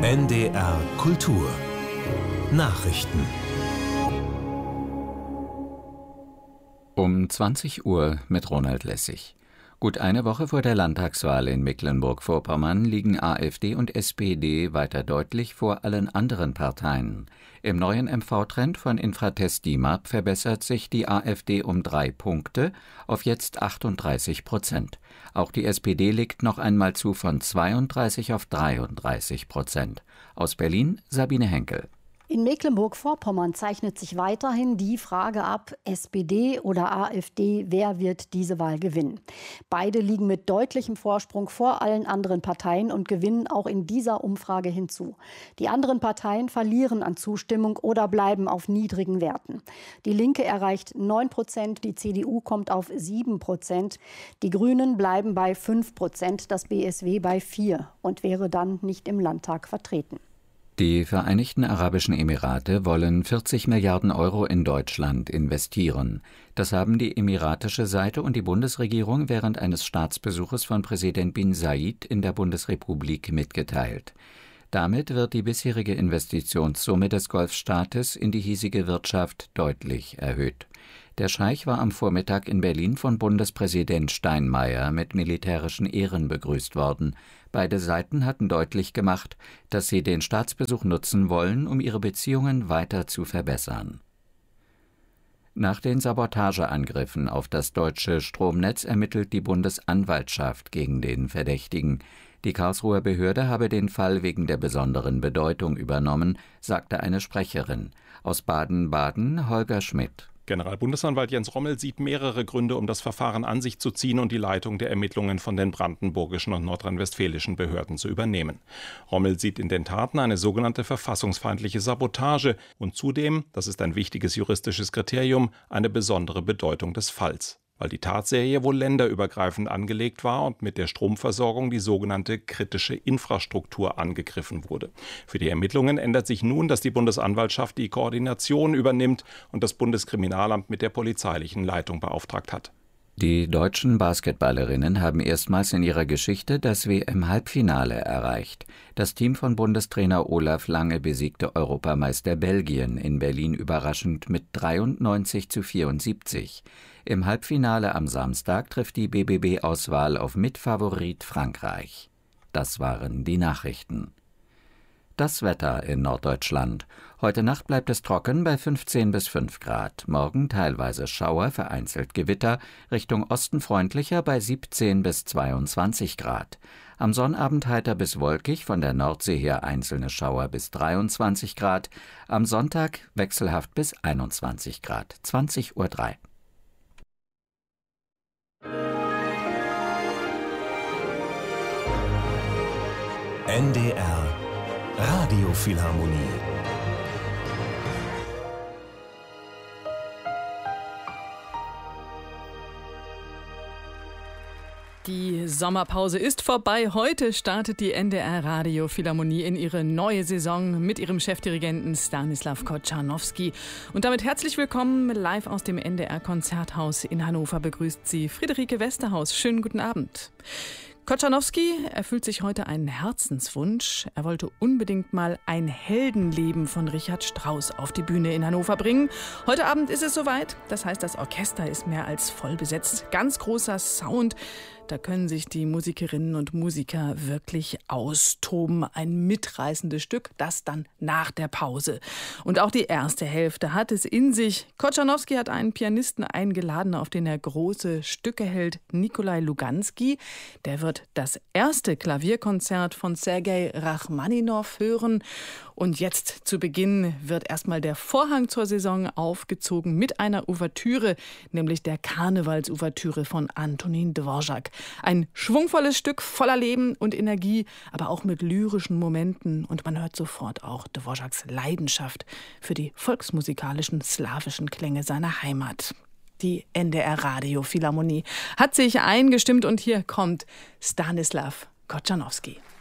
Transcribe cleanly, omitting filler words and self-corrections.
NDR Kultur Nachrichten. Um 20 Uhr mit Ronald Lessig. Gut eine Woche vor der Landtagswahl in Mecklenburg-Vorpommern liegen AfD und SPD weiter deutlich vor allen anderen Parteien. Im neuen MV-Trend von Infratest DIMAP verbessert sich die AfD um 3 Punkte auf jetzt 38%. Auch die SPD legt noch einmal zu von 32 auf 33%. Aus Berlin Sabine Henkel. In Mecklenburg-Vorpommern zeichnet sich weiterhin die Frage ab, SPD oder AfD, wer wird diese Wahl gewinnen? Beide liegen mit deutlichem Vorsprung vor allen anderen Parteien und gewinnen auch in dieser Umfrage hinzu. Die anderen Parteien verlieren an Zustimmung oder bleiben auf niedrigen Werten. Die Linke erreicht 9%, die CDU kommt auf 7%, die Grünen bleiben bei 5%, das BSW bei 4% und wäre dann nicht im Landtag vertreten. Die Vereinigten Arabischen Emirate wollen 40 Milliarden Euro in Deutschland investieren. Das haben die emiratische Seite und die Bundesregierung während eines Staatsbesuches von Präsident bin Zayed in der Bundesrepublik mitgeteilt. Damit wird die bisherige Investitionssumme des Golfstaates in die hiesige Wirtschaft deutlich erhöht. Der Scheich war am Vormittag in Berlin von Bundespräsident Steinmeier mit militärischen Ehren begrüßt worden. Beide Seiten hatten deutlich gemacht, dass sie den Staatsbesuch nutzen wollen, um ihre Beziehungen weiter zu verbessern. Nach den Sabotageangriffen auf das deutsche Stromnetz ermittelt die Bundesanwaltschaft gegen den Verdächtigen. Die Karlsruher Behörde habe den Fall wegen der besonderen Bedeutung übernommen, sagte eine Sprecherin. Aus Baden-Baden Holger Schmidt. Generalbundesanwalt Jens Rommel sieht mehrere Gründe, um das Verfahren an sich zu ziehen und die Leitung der Ermittlungen von den brandenburgischen und nordrhein-westfälischen Behörden zu übernehmen. Rommel sieht in den Taten eine sogenannte verfassungsfeindliche Sabotage und zudem, das ist ein wichtiges juristisches Kriterium, eine besondere Bedeutung des Falls, weil die Tatserie wohl länderübergreifend angelegt war und mit der Stromversorgung die sogenannte kritische Infrastruktur angegriffen wurde. Für die Ermittlungen ändert sich nun, dass die Bundesanwaltschaft die Koordination übernimmt und das Bundeskriminalamt mit der polizeilichen Leitung beauftragt hat. Die deutschen Basketballerinnen haben erstmals in ihrer Geschichte das WM-Halbfinale erreicht. Das Team von Bundestrainer Olaf Lange besiegte Europameister Belgien in Berlin überraschend mit 93:74. Im Halbfinale am Samstag trifft die BBB-Auswahl auf Mitfavorit Frankreich. Das waren die Nachrichten. Das Wetter in Norddeutschland. Heute Nacht bleibt es trocken bei 15 bis 5 Grad. Morgen teilweise Schauer, vereinzelt Gewitter, Richtung Osten freundlicher bei 17 bis 22 Grad. Am Sonnabend heiter bis wolkig, von der Nordsee her einzelne Schauer bis 23 Grad. Am Sonntag wechselhaft bis 21 Grad, 20:03 Uhr. NDR Radiophilharmonie. Die Sommerpause ist vorbei. Heute startet die NDR Radiophilharmonie in ihre neue Saison mit ihrem Chefdirigenten Stanislaw Kotschanowski. Und damit herzlich willkommen live aus dem NDR Konzerthaus in Hannover begrüßt Sie Friederike Westerhaus. Schönen guten Abend. Kotschanowski erfüllt sich heute einen Herzenswunsch. Er wollte unbedingt mal ein Heldenleben von Richard Strauss auf die Bühne in Hannover bringen. Heute Abend ist es soweit. Das heißt, das Orchester ist mehr als voll besetzt. Ganz großer Sound. Da können sich die Musikerinnen und Musiker wirklich austoben. Ein mitreißendes Stück, das dann nach der Pause. Und auch die erste Hälfte hat es in sich. Kotschanowski hat einen Pianisten eingeladen, auf den er große Stücke hält, Nikolai Luganski. Der wird das erste Klavierkonzert von Sergei Rachmaninow hören. Und jetzt zu Beginn wird erstmal der Vorhang zur Saison aufgezogen mit einer Ouvertüre, nämlich der Karnevalsouvertüre von Antonin Dvorak. Ein schwungvolles Stück voller Leben und Energie, aber auch mit lyrischen Momenten. Und man hört sofort auch Dvoraks Leidenschaft für die volksmusikalischen slawischen Klänge seiner Heimat. Die NDR Radiophilharmonie hat sich eingestimmt und hier kommt Stanislaw Kotschanowski.